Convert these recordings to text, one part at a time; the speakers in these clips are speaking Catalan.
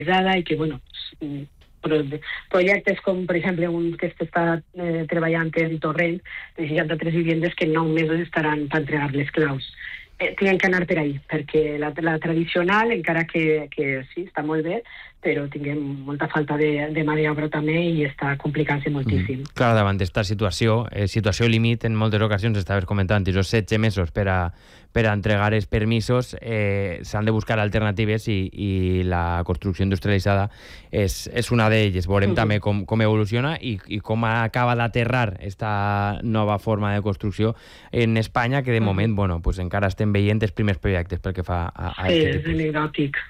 i que, bueno, projectes com, per exemple, un que està treballant en Torrent, de 63 viviendes que en 9 mesos estaran per entregar les claus. Tenen que anar per ahí, perquè la tradicional, encara que sí, està molt bé, però tinguem molta falta de mà d'obra també i està complicant-se moltíssim. Clar, davant d'esta situació límit, en moltes ocasions estaves comentant, i 16 mesos per a entregar els permisos, s'han de buscar alternatives i la construcció industrialitzada és una d'elles. Veurem també com evoluciona i com acaba d'aterrar esta nova forma de construcció en Espanya, que de moment, bueno, pues encara estem veient els primers projectes pel que fa a aquest tipus. Sí, és anecdòtic.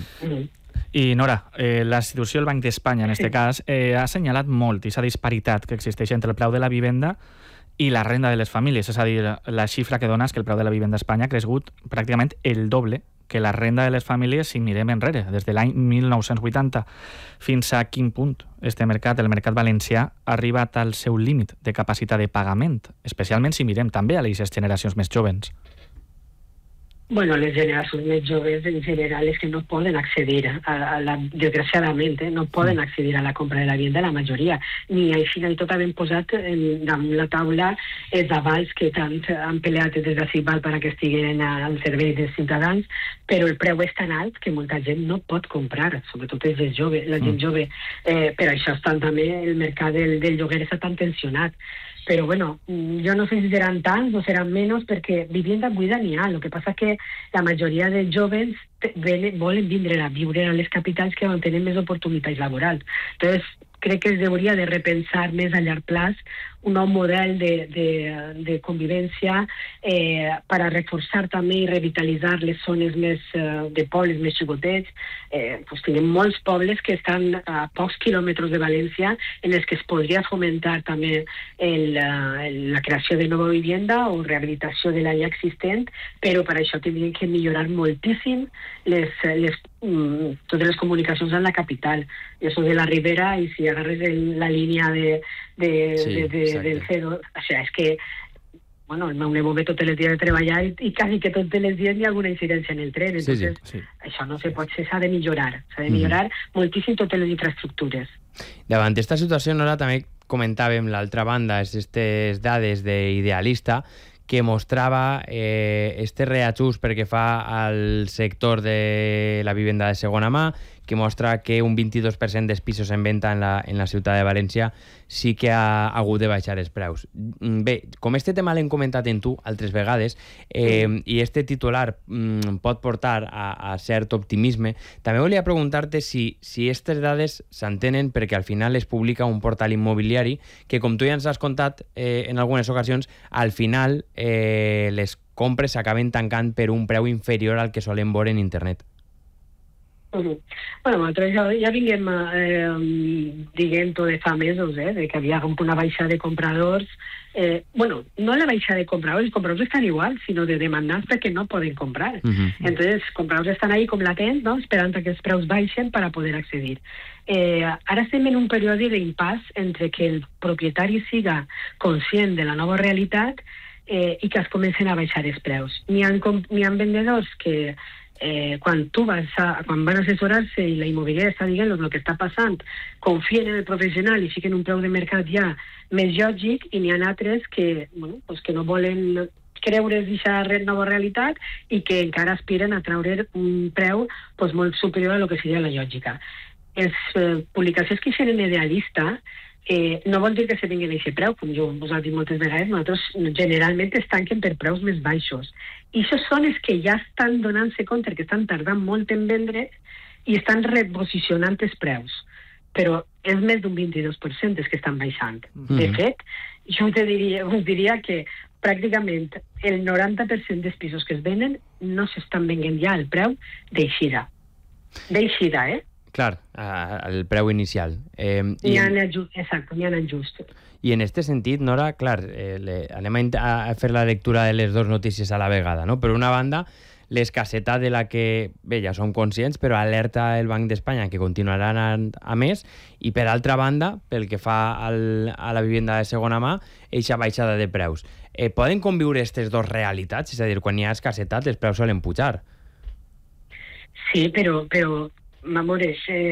I Nora, la institució del Banc d'Espanya, en aquest cas, ha assenyalat molt aquesta disparitat que existeix entre el preu de la vivenda i la renda de les famílies. És a dir, la xifra que dona és que el preu de la vivenda a Espanya ha crescut pràcticament el doble que la renda de les famílies si mirem enrere, des de l'any 1980. Fins a quin punt el mercat valencià, ha arribat al seu límit de capacitat de pagament, especialment si mirem també a les generacions més joves? Bueno, les generacions més joves en general és que no poden accedir, desgraciadament, no poden accedir a la compra de la vivienda, la majoria. Ni així i tot havem posat damunt la taula els avals que tant han peleat des de Cibal perquè estiguin al servei dels ciutadans, però el preu és tan alt que molta gent no pot comprar, sobretot la gent jove. Per això també el mercat del lloguer està tan tensionat. Però, bueno, jo no sé si seran tants o seran menys, perquè vivienda buida n'hi ha. El que passa és que la majoria de joves volen vindre a viure a les capitals que on tenen més oportunitats laborals. Entonces, crec que es hauria de repensar més a llarg plaç un nou model de convivència per a reforçar també i revitalitzar les zones més de pobles més xicotets. Tenim molts pobles que estan a pocs quilòmetres de València en els que es podria fomentar també la creació de nova vivenda o rehabilitació de la ja existent, però per això tindríem que millorar moltíssim totes les comunicacions en la capital. Jo soc de la Ribera i si agarres la línia del C2, o sigui, és que el meu nebó ve tots els dies de treballar i quasi que tots els dies hi ha alguna incidència en el tren. Entonces, això no se pot ser, s'ha de millorar. S'ha de millorar moltíssim totes les infraestructures. Davant d'esta situació, Nora, també comentàvem l'altra banda, aquestes dades d'Idealista, que mostrava este reajust perquè fa al sector de la vivenda de segona mà, que mostra que un 22% dels pisos en venda en la ciutat de València sí que ha hagut de baixar els preus. Bé, com este tema l'hem comentat en tu altres vegades, i este titular pot portar a cert optimisme, també volia preguntar-te si aquestes dades s'entenen perquè al final es publica un portal immobiliari que, com tu ja ens has contat en algunes ocasions, al final les compres s'acaben tancant per un preu inferior al que solem veure en internet. Nosaltres ja vinguem dient-ho de fa mesos, de que havia una baixada de compradors. No la baixada de compradors, els compradors estan igual, sinó de demandants perquè no poden comprar. Entonces, els compradors estan ahí com latents, esperant que els preus baixen per a poder accedir. Ara estem en un període d'impàs entre que el propietari siga conscient de la nova realitat i que es comencen a baixar els preus. N'hi ha vendedors que quan van assessorar-se i la immobiliària està dient el que està passant, confien en el professional i fiquen un preu de mercat ja més lògic, i n'hi ha altres que no volen creure's aquesta nova realitat i que encara aspiren a treure un preu molt superior a lo que seria la lògica. Les publicacions que fan en Idealista no vol dir que se tinguin aquest preu, com jo us he dit moltes vegades, nosaltres generalment es tanquen per preus més baixos. I això són els que ja estan donant-se compte que estan tardant molt en vendre i estan reposicionant els preus. Però és més d'un 22% els que estan baixant. De fet, jo us diria que pràcticament el 90% dels pisos que es venen no s'estan venent ja al preu d'eixida. D'eixida, Clar, el preu inicial. Exacte, n'hi ha ajust. I en aquest sentit, Nora, clar, anem a fer la lectura de les dues notícies a la vegada, no? Per una banda, l'escassetat de la que, bé, ja som conscients, però alerta el Banc d'Espanya que continuaran a més, i per altra banda, pel que fa a la vivenda de segona mà, eixa baixada de preus. Poden conviure aquestes dues realitats? És a dir, quan hi ha escassetat, els preus solen pujar. Sí, però m'amores,